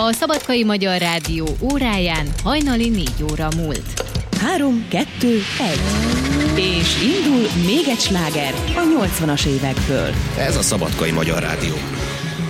A Szabadkai Magyar Rádió óráján hajnali 4 óra múlt. 3, 2, 1. És indul még egy sláger a 80-as évekből. Ez a Szabadkai Magyar Rádió.